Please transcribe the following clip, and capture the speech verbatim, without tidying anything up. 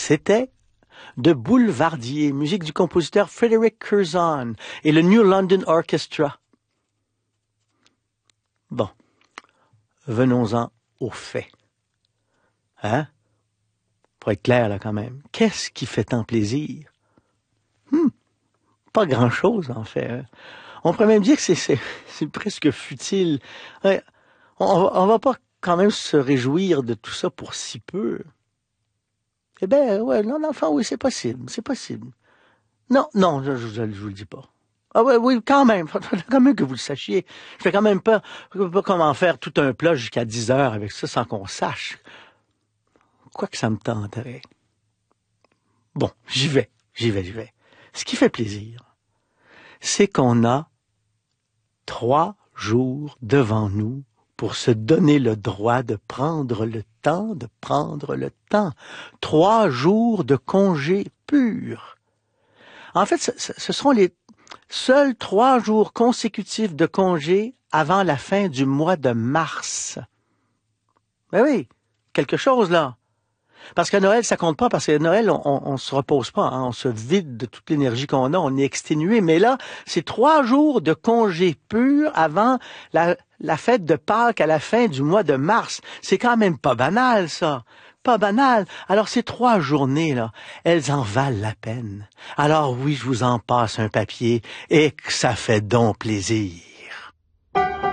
c'était de Boulevardier, musique du compositeur Frederick Curzon et le New London Orchestra. Bon, venons-en aux faits. Hein? Pour être clair, là, quand même. Qu'est-ce qui fait tant plaisir? Hmm, pas grand-chose, en fait. Hein? On pourrait même dire que c'est, c'est, c'est presque futile. Ouais, on, on va pas quand même se réjouir de tout ça pour si peu. Eh bien, ouais, non, l'enfant, oui, c'est possible, c'est possible. Non, non, je, je, je vous le dis pas. Ah ouais, oui, quand même, faudrait quand même que vous le sachiez. Je fais quand même pas, pas comment faire tout un plat jusqu'à dix heures avec ça sans qu'on sache. Quoi que ça me tenterait. Bon, j'y vais, j'y vais, j'y vais. Ce qui fait plaisir, c'est qu'on a trois jours devant nous pour se donner le droit de prendre le temps, de prendre le temps. Trois jours de congé pur. En fait, ce, ce seront les seuls trois jours consécutifs de congé avant la fin du mois de mars. Ben oui, quelque chose là. Parce qu'à Noël, ça compte pas, parce qu'à Noël, on, on, on se repose pas, hein, on se vide de toute l'énergie qu'on a, on est exténué. Mais là, c'est trois jours de congé pur avant la, la fête de Pâques à la fin du mois de mars. C'est quand même pas banal, ça. Pas banal. Alors, ces trois journées-là, elles en valent la peine. Alors oui, je vous en passe un papier et que ça fait donc plaisir.